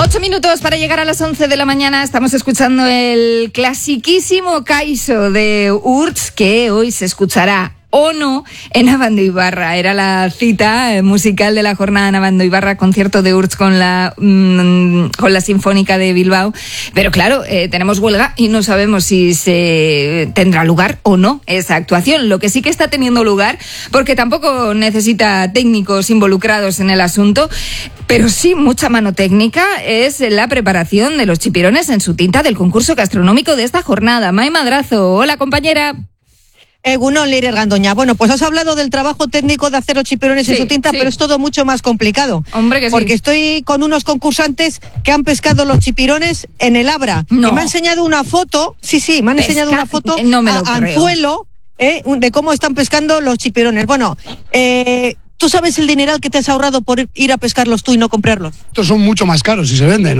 8 minutos para llegar a las 11 de la mañana. Estamos escuchando el clasiquísimo Kaiso de Urtz, que hoy se escuchará o no en Abandoibarra. Era la cita musical de la jornada en Abandoibarra, concierto de Urtz con la Sinfónica de Bilbao. Pero claro, tenemos huelga y no sabemos si se tendrá lugar o no esa actuación. Lo que sí que está teniendo lugar, porque tampoco necesita técnicos involucrados en el asunto, pero sí mucha mano técnica, es la preparación de los chipirones en su tinta del concurso gastronómico de esta jornada. Mai Madrazo, hola compañera. Egunon, Leire Gandoña. Bueno, pues has hablado del trabajo técnico de hacer los chipirones en su tinta, pero es todo mucho más complicado. Hombre, que sí. Porque estoy con unos concursantes que han pescado los chipirones en el Abra. No. Y me han enseñado una foto, me han enseñado una foto no me lo a creo. anzuelo de cómo están pescando los chipirones. Bueno, ¿tú sabes el dineral que te has ahorrado por ir a pescarlos tú y no comprarlos? Estos son mucho más caros si se venden.